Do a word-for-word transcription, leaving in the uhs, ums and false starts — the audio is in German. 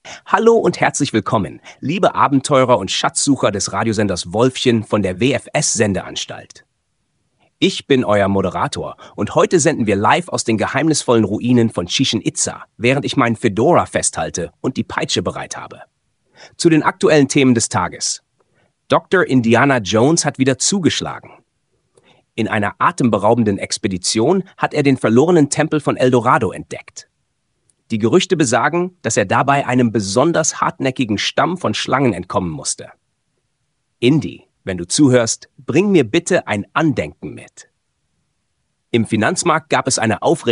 Hallo und herzlich willkommen, liebe Abenteurer und Schatzsucher des Radiosenders Wolfchen von der W F S-Sendeanstalt. Ich bin euer Moderator und heute senden wir live aus den geheimnisvollen Ruinen von Chichen Itza, während ich meinen Fedora festhalte und die Peitsche bereit habe. Zu den aktuellen Themen des Tages. Doktor Indiana Jones hat wieder zugeschlagen. In einer atemberaubenden Expedition hat er den verlorenen Tempel von El Dorado entdeckt. Die Gerüchte besagen, dass er dabei einem besonders hartnäckigen Stamm von Schlangen entkommen musste. Indy, wenn du zuhörst, bring mir bitte ein Andenken mit. Im Finanzmarkt gab es eine aufregende